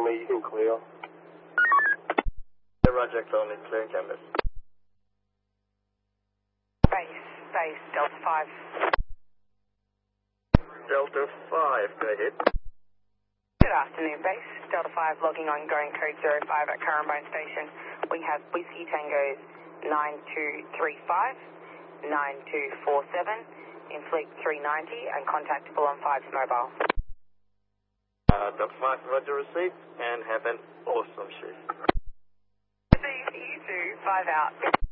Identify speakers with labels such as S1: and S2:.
S1: Charlie, Hill clear.
S2: Roger, only clear canvas.
S3: Base, Delta 5.
S2: Delta 5, go ahead.
S3: Good afternoon, base. Delta 5 logging on going code 05 at Currambone Station. We have Whiskey Tango 9235, 9247, in fleet 390 and contactable on 5's mobile.
S2: Delta 5, roger received, and have an awesome shift.
S3: See you too, 5 out.